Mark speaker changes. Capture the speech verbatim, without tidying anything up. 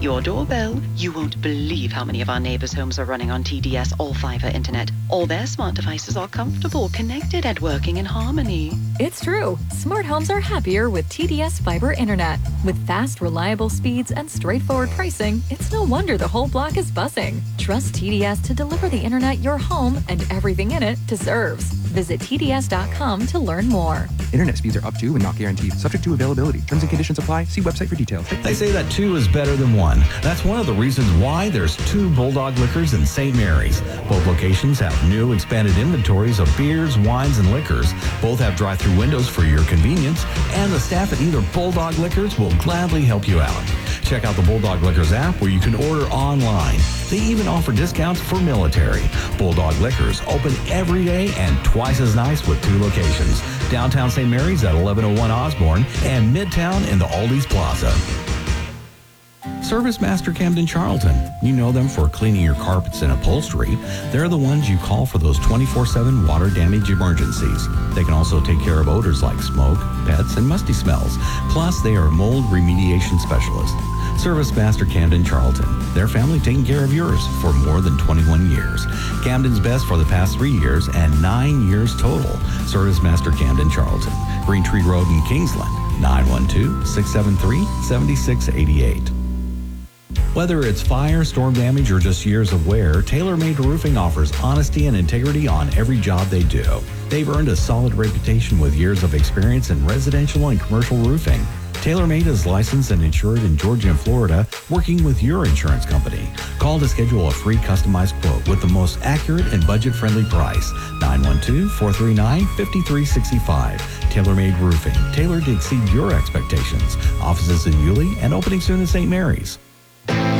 Speaker 1: your doorbell. You won't believe how many of our neighbors' homes are running on T D S all-fiber internet. All their smart devices are comfortable, connected, and working in harmony.
Speaker 2: It's true. Smart homes are happier with T D S Fiber Internet. With fast, reliable speeds and straightforward pricing, it's no wonder the whole block is buzzing. Trust T D S to deliver the internet your home and everything in it deserves. Visit T D S dot com to learn more.
Speaker 3: Internet speeds are up to and not guaranteed. Subject to availability. Terms and conditions apply. See website for details.
Speaker 4: They say that two is better than one. That's one of the reasons why there's two Bulldog Liquors in Saint Mary's. Both locations have new expanded inventories of beers, wines, and liquors. Both have drive-through windows for your convenience, and the staff at either Bulldog Liquors will gladly help you out. Check out the Bulldog Liquors app where you can order online. They even offer discounts for military. Bulldog Liquors open every day and twice as nice with two locations. Downtown Saint Mary's at eleven oh one Osborne and Midtown in the Aldi's Plaza. Service Master Camden Charlton. You know them for cleaning your carpets and upholstery. They're the ones you call for those twenty-four seven water damage emergencies. They can also take care of odors like smoke, pets, and musty smells. Plus, they are mold remediation specialists. Service Master Camden Charlton. Their family taking care of yours for more than twenty-one years. Camden's best for the past three years and nine years total. Service Master Camden Charlton. Green Tree Road in Kingsland. nine one two, six seven three, seven six eight eight. Whether it's fire, storm damage, or just years of wear, TaylorMade Roofing offers honesty and integrity on every job they do. They've earned a solid reputation with years of experience in residential and commercial roofing. TaylorMade is licensed and insured in Georgia and Florida, working with your insurance company. Call to schedule a free customized quote with the most accurate and budget-friendly price. nine one two, four three nine, five three six five. TaylorMade Roofing, tailored to exceed your expectations. Offices in Yulee and opening soon in Saint Mary's.